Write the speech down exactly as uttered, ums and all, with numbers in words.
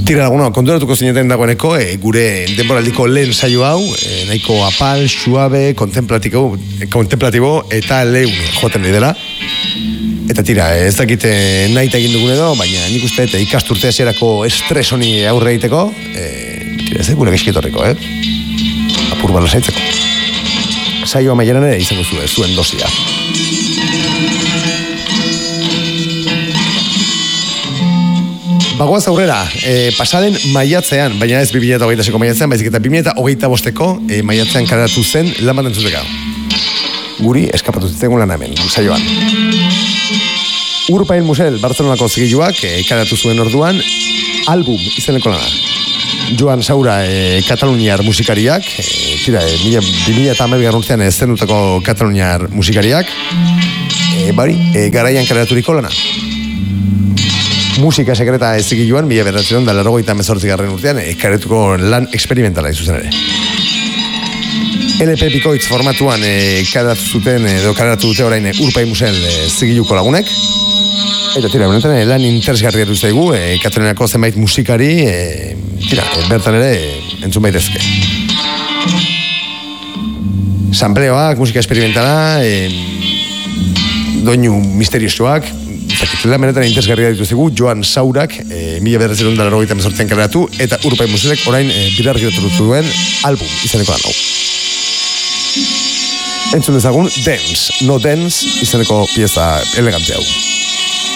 Tira laguno, konturatuko zineten dagoeneko, e, gure denboraldiko lehen saio hau, e, nahiko apal, suabe, kontemplatibo, kontemplatibo eta leun joaten nahi dela. Eta tira, ez dakite nahi egin dugun edo, baina nik uste eta ikasturte hasierako estres honi aurre egiteko, e, tira, ez da gure gaizkietorriko, eh? Apur bala zaitzeko. Saio amaieran ere izango zuen, zuen dosia. Bagoaz aurrera, e, pasaden maiatzean, baina ez bi mila hogeita seiko maiatzean, baizik eta bi mila hogeita bosteko e, maiatzean karatu zen lan bat entzuteka. Guri eskapatu zitzengun lan hemen, saioan. Urpain Musel, Bartzelonako zigiluak, e, karatu zuen orduan, album izeneko lana. Joan Saura, e, kataluniar musikariak, e, tira, e, bi mila eta hamabi urtean ez zenutako kataluniar musikariak, e, bari, e, garaian karaturiko lana. Musika sekreta ezigiluan, mila bederatzion da laurogeita hemezortzi garren urtean, ekaretuko lan eksperimentala izuzen ere. L P bikoitz formatuan e, karatu zuten, edo karatu dute orain Urpain Musel e, zigiluko lagunek. Eta tira, benetan e, lan interesgarri dut zaigu, e, kataluniako zenbait musikari, e, tira, e, bertan ere e, entzun baitezke. Sampleoak, musika eksperimentala, e, doinu misteriosoak, Zela menetan interesgarria dituzigu, Joan Saurak, e, mila bederatziron da laurogeita hemezortzian kaleratu, eta Urpain Muselek orain e, bilar giratu duen album izeneko lan hau. Entzun dezagun, Dance, No Dance, izeneko pieza elegante hau.